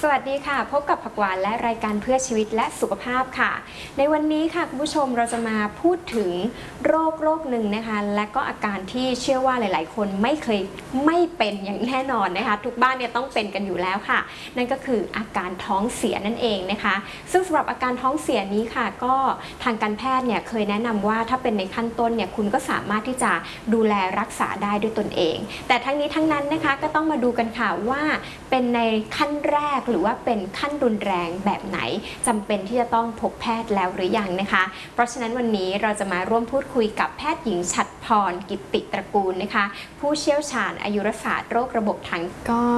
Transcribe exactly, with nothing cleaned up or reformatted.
สวัสดีค่ะพบกับผักหวานและรายการเพื่อชีวิตและสุขภาพค่ะในวันนี้ค่ะคุณผู้ชมเราจะมาพูดถึงโรคโรคหนึ่งนะคะและก็อาการที่เชื่อว่าหลายๆคนไม่เคยไม่เป็นอย่างแน่นอนนะคะทุกบ้านเนี่ยต้องเป็นกันอยู่แล้วค่ะนั่นก็คืออาการท้องเสียนั่นเองนะคะซึ่งสำหรับอาการท้องเสียนี้ค่ะก็ทางการแพทย์เนี่ยเคยแนะนำว่าถ้าเป็นในขั้นต้นเนี่ยคุณก็สามารถที่จะดูแลรักษาได้ด้วยตนเองแต่ทั้งนี้ทั้งนั้นนะคะก็ต้องมาดูกันค่ะว่าเป็นในขั้นแรกหรือว่าเป็นขั้นรุนแรงแบบไหนจำเป็นที่จะต้องพบแพทย์แล้วหรือยังนะคะเพราะฉะนั้นวันนี้เราจะมาร่วมพูดคุยกับแพทย์หญิงฉัตรพรกิตติตระกูลนะคะผู้เชี่ยวชาญอายุรศาสตร์โรคระบบทางก็